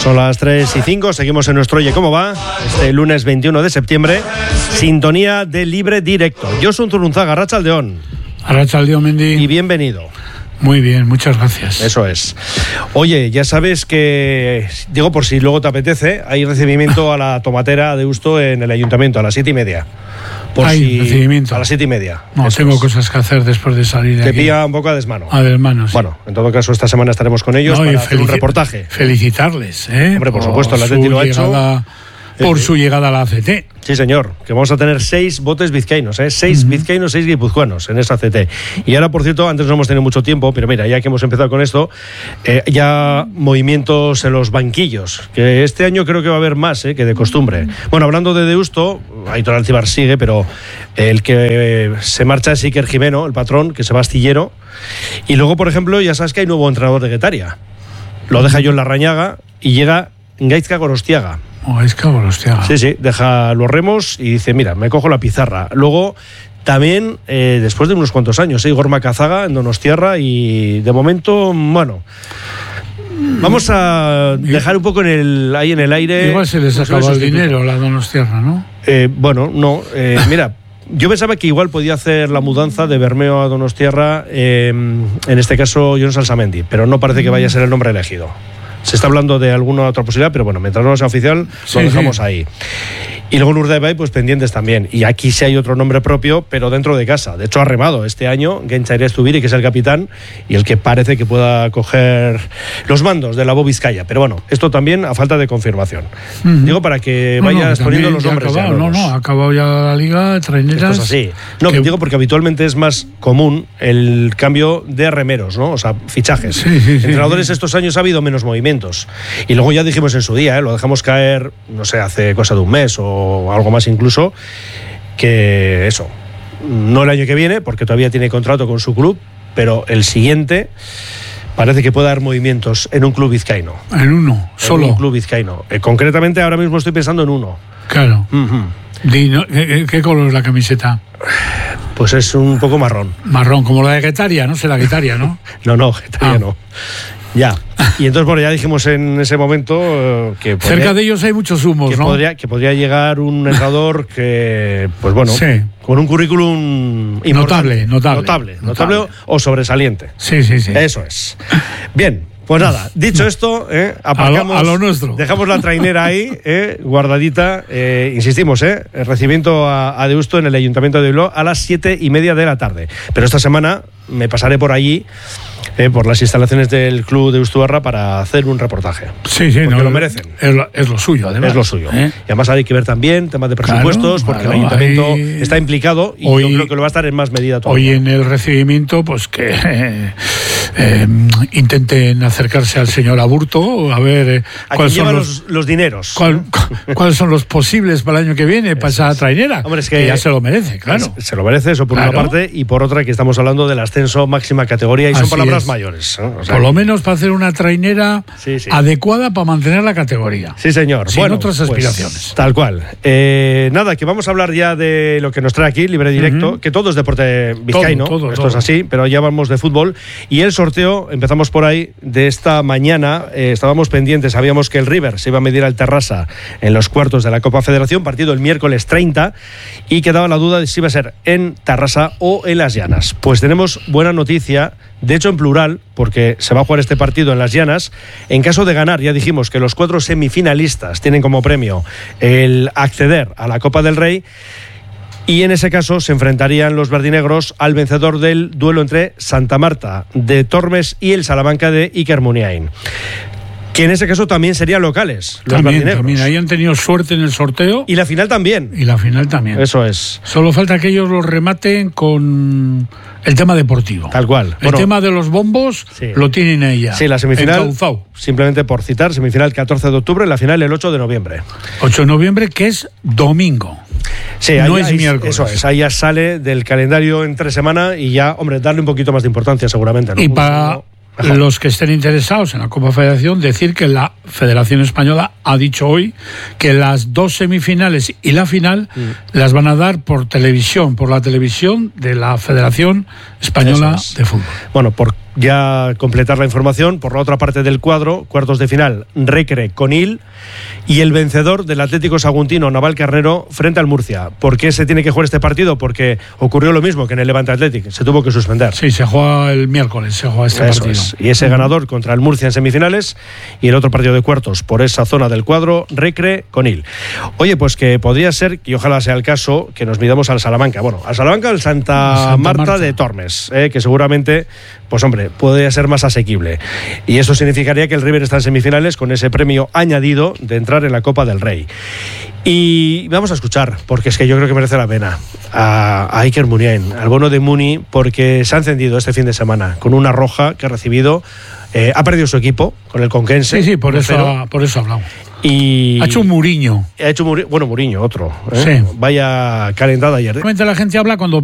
Son las 3:05, seguimos en nuestro Oye ¿Cómo va? Este lunes 21 de septiembre, sintonía de Libre Directo. Josu Zurunzaga, Arratsaldeon. Arratsaldeon, Mendy. Y bienvenido. Muy bien, muchas gracias. Eso es. Oye, ya sabes que, digo por si luego te apetece, hay recibimiento a la tomatera de Deusto en el ayuntamiento a las 7:30. Hay recibimiento. A las 7:30. No, eso tengo es. cosas que hacer después de salir de Te aquí. pilla un poco a desmano. A desmano, sí. Bueno, en todo caso, esta semana estaremos con ellos para hacer un reportaje. Felicitarles, Hombre, por supuesto, el Atleti lo ha hecho. Por su llegada a la ACT. Sí, señor, que vamos a tener 6 botes vizcaínos, 6 vizcaínos, 6 guipuzcoanos en esa ACT. Y ahora, por cierto, antes no hemos tenido mucho tiempo, pero mira, ya que hemos empezado con esto, ya movimientos en los banquillos, que este año creo que va a haber más que de costumbre. Bueno, hablando de Deusto, Aitor Alcibar sigue, pero el que se marcha es Iker Jimeno, el patrón, que se va astillero. Y luego, por ejemplo, ya sabes que hay nuevo entrenador de Guetaria. Lo deja Jon Larrañaga y llega Gaizka Gorostiaga. Sí, deja los remos y dice, mira, me cojo la pizarra. Luego, también, después de unos cuantos años, Igor Macazaga en Donostiarra y de momento, bueno, vamos a dejar un poco ahí en el aire. Igual se les acabó el dinero la Donostiarra, ¿no? Bueno, no, mira. Yo pensaba que igual podía hacer la mudanza de Bermeo a Donostiarra, en este caso Jon Salsamendi, pero no parece que vaya a ser el nombre elegido. Se está hablando de alguna otra posibilidad, pero bueno, mientras no sea oficial, lo dejamos ahí. Y luego en Urdaibai, pues pendientes también. Y aquí sí hay otro nombre propio, pero dentro de casa. De hecho, ha remado este año Genchaire Zubiri, que es el capitán y el que parece que pueda coger los mandos de la Bo Vizcaya. Pero bueno, esto también a falta de confirmación. Digo, para que vayas poniendo los nombres. Ha acabado ya la liga, traineras. Esto es así. No, digo porque habitualmente es más común el cambio de remeros, ¿no? O sea, fichajes. Entrenadores estos años ha habido menos movimientos. Y luego ya dijimos en su día, lo dejamos caer, no sé, hace cosa de un mes o algo más incluso, que eso, no el año que viene, porque todavía tiene contrato con su club, pero el siguiente parece que puede dar movimientos en un club vizcaíno. En uno, solo. En un club vizcaíno. Concretamente ahora mismo estoy pensando en uno. Claro. ¿Qué color es la camiseta? Pues es un poco marrón. Marrón, como la de Guetaria, ¿no? Será Guetaria, ¿no? No, Guetaria no. Ya. Y entonces, bueno, ya dijimos en ese momento que cerca de ellos hay muchos humos, ¿no? Que podría llegar un entrenador que, pues bueno, con un currículum notable o sobresaliente. Sí. Eso es. Bien. Pues nada, dicho esto, aparcamos, a lo nuestro. Dejamos la trainera ahí, guardadita, insistimos, el recibimiento a Deusto en el Ayuntamiento de Bilbao a las 7:30 de la tarde. Pero esta semana me pasaré por allí, por las instalaciones del Club Deustuarra para hacer un reportaje. Sí, porque lo merecen. Es lo suyo, además. Es lo suyo. Y además hay que ver también temas de presupuestos, porque el Ayuntamiento está implicado y yo creo que lo va a estar en más medida todavía. Hoy en el recibimiento, pues que intenten acercarse al señor Aburto, a ver cuáles son los dineros. ¿Cuáles son los posibles para el año que viene para esa trainera? Hombre, es que ya se lo merece, claro. Se lo merece, eso por una parte, y por otra que estamos hablando del ascenso máxima categoría y son palabras mayores. O sea, por lo menos para hacer una trainera adecuada para mantener la categoría. Sí, señor. Sin otras aspiraciones. Pues, tal cual. Nada, que vamos a hablar ya de lo que nos trae aquí, Libre Directo, que todo es deporte vizcaíno, esto es así, pero ya vamos de fútbol. Y el sorteo, empezamos por ahí, de esta mañana, estábamos pendientes, sabíamos que el River se iba a medir al Terrassa en los cuartos de la Copa Federación, partido el miércoles 30, y quedaba la duda de si iba a ser en Terrassa o en Las Llanas. Pues tenemos buena noticia, de hecho en plural, porque se va a jugar este partido en Las Llanas. En caso de ganar, ya dijimos que los 4 semifinalistas tienen como premio el acceder a la Copa del Rey, y en ese caso se enfrentarían los verdinegros al vencedor del duelo entre Santa Marta de Tormes y el Salamanca de Iker Muniain, que en ese caso también serían locales, los verdinegros. También, ahí han tenido suerte en el sorteo. Y la final también. Eso es. Solo falta que ellos lo rematen con el tema deportivo. Tal cual. El tema de los bombos lo tienen ella. Sí, la semifinal, simplemente por citar, semifinal 14 de octubre, la final el 8 de noviembre. 8 de noviembre, que es domingo. Sí, no es miércoles. Eso es, ahí ya sale del calendario entre semana y ya, hombre, darle un poquito más de importancia seguramente, ¿no? Y para los que estén interesados en la Copa Federación, decir que la Federación Española ha dicho hoy que las 2 semifinales y la final las van a dar por televisión, por la televisión de la Federación Española de Fútbol. Bueno, por ya completar la información, por la otra parte del cuadro, cuartos de final, Recre con Il y el vencedor del Atlético Saguntino, Navalcarnero, frente al Murcia. ¿Por qué se tiene que jugar este partido? Porque ocurrió lo mismo que en el Levante Athletic, se tuvo que suspender. Sí, se juega el miércoles, se juega este partido. Y ese ganador contra el Murcia en semifinales y el otro partido de cuartos por esa zona del cuadro, Recre con Il. Oye, pues que podría ser, y ojalá sea el caso, que nos midamos al Salamanca. Bueno, al Salamanca, al Santa Marta de Tormes, que seguramente, pues hombre, podría ser más asequible. Y eso significaría que el River está en semifinales con ese premio añadido de entrar en la Copa del Rey. Y vamos a escuchar, porque es que yo creo que merece la pena, a Iker Muniain, al bono de Muni, porque se ha encendido este fin de semana con una roja que ha recibido. Ha perdido su equipo con el Conquense. Sí, por eso hablamos. Y ha hecho un Muriño. Muriño, otro. Sí. Vaya calentada ayer. La gente habla cuando